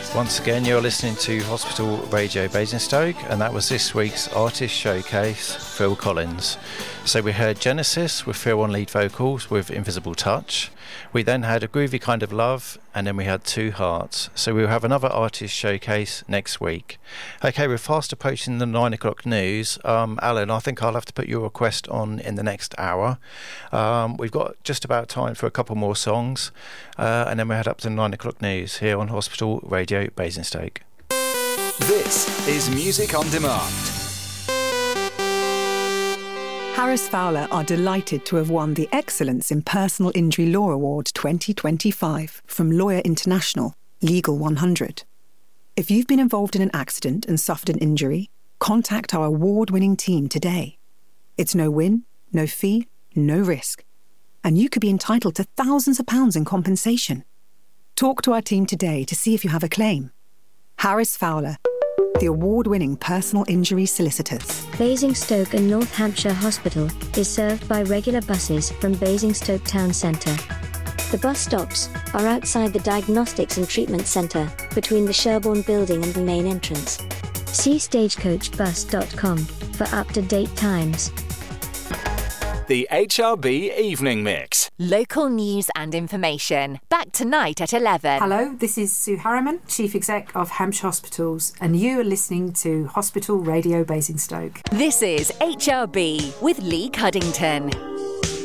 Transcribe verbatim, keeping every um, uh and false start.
Once again, you're listening to Hospital Radio Basingstoke, and that was this week's Artist Showcase, Phil Collins. So we heard Genesis with Phil on lead vocals with Invisible Touch. We then had A Groovy Kind of Love, and then we had Two Hearts. So we'll have another Artist Showcase next week. Okay, we're fast approaching the nine o'clock news. Um, Alan, I think I'll have to put your request on in the next hour. Um, we've got just about time for a couple more songs, uh, and then we head up to the nine o'clock news here on Hospital Radio Basingstoke. This is Music on Demand. Harris Fowler are delighted to have won the Excellence in Personal Injury Law Award twenty twenty-five from Lawyer International, Legal one hundred. If you've been involved in an accident and suffered an injury, contact our award-winning team today. It's no win, no fee, no risk. And you could be entitled to thousands of pounds in compensation. Talk to our team today to see if you have a claim. Harris Fowler, the award-winning personal injury solicitors. Basingstoke and North Hampshire Hospital is served by regular buses from Basingstoke Town Centre. The bus stops are outside the Diagnostics and Treatment Centre, between the Sherborne building and the main entrance. See stagecoach bus dot com for up-to-date times. The H R B Evening Mix. Local news and information. Back tonight at eleven. Hello, this is Sue Harriman, Chief Exec of Hampshire Hospitals, and you are listening to Hospital Radio Basingstoke. This is H R B with Lee Cuddington.